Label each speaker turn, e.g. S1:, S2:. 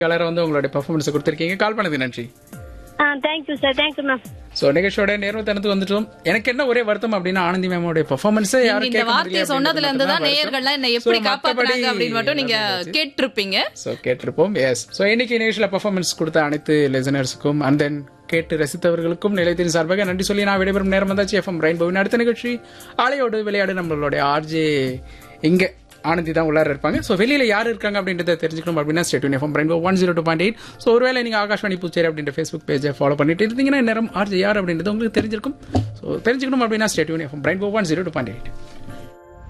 S1: கலரை வந்து உங்களுடைய பெர்ஃபார்மன்ஸ் கொடுத்துருக்கீங்க. கால் பண்ணது நன்றி.
S2: Thank you sir. Thank you ma'am.
S1: So நிகழ்ச்சியோட நேரம் தனத்துக்கு வந்துட்டோம். எனக்கு என்ன ஒரே வருத்தம் அப்படின்னா ஆனந்தி மேமோட பெர்ஃபார்மன்ஸ் யாரும்
S3: இந்த வார்த்தையை சொன்னதுல இருந்து தான் நேயர்கள்லாம் என்ன எப்படி காப்பாத்துறாங்க அப்படின்னு மட்டும் நீங்க கேட்டிருப்பீங்க.
S1: சோ கேட்டிருப்போம். எஸ். சோ இன்னைக்கு நிகழ்ச்சியில பெர்ஃபார்மன்ஸ் கொடுத்த அனைத்து லிசனர்ஸுக்கும் அண்ட் தென் கேட்டு ரசித்தவர்களுக்கும் நிலையத்தின் சார்பாக நன்றி சொல்லி நான் விடைபெறும் நேரம் வந்தாச்சு. எஃப்எம் ரெயின்போவின் அடுத்த நிகழ்ச்சி ஆலையோடு விளையாடு. நம்மளுடைய ஆர்ஜே இங்க ஆனந்தி தான் உள்ளார இருப்பாங்க. ஸோ வெளியில யார் இருக்காங்க அப்படின்றத தெரிஞ்சுக்கணும் அப்படின்னா stay tune FM rainbow 102.8. So ஒருவேளை நீங்க ஆகாஷ்வாணி புதுச்சேரி அப்படின்ற ஃபேஸ்புக் பேஜை ஃபாலோ பண்ணிட்டு இருந்தீங்கன்னா நேரம் ஆர்ஜே யார் அப்படின்றது உங்களுக்கு தெரிஞ்சிருக்கும். ஸோ தெரிஞ்சுக்கணும் அப்படின்னா ஸ்டே டியூன் எஃப்எம் ரெயின்போ 102.8.